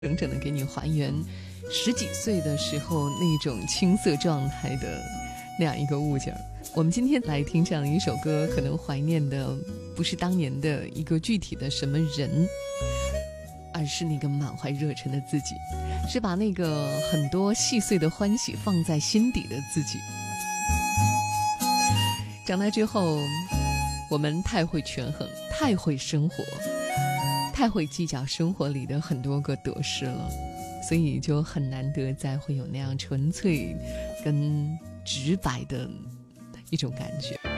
整整的给你还原十几岁的时候那种青涩状态的那样一个物件。我们今天来听这样的一首歌，可能怀念的不是当年的一个具体的什么人，而是那个满怀热忱的自己，是把那个很多细碎的欢喜放在心底的自己。长大之后，我们太会权衡，太会生活，太会计较生活里的很多个得失了，所以就很难得再会有那样纯粹跟直白的一种感觉。